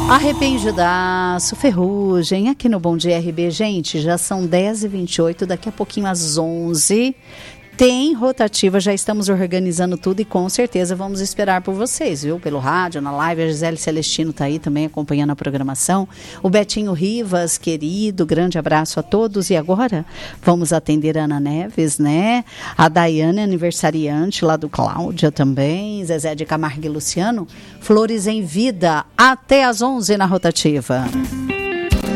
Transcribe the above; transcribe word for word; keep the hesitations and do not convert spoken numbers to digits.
Arrependidaço, Ferrugem, aqui no Bom Dia R B. Gente, já são dez e vinte e oito, daqui a pouquinho às onze. Tem rotativa, já estamos organizando tudo e com certeza vamos esperar por vocês, viu? Pelo rádio, na live, a Gisele Celestino está aí também acompanhando a programação. O Betinho Rivas, querido, grande abraço a todos. E agora vamos atender a Ana Neves, né? A Daiane, aniversariante lá do Cláudia também, Zezé de Camargo e Luciano. Flores em Vida, até às onze na rotativa.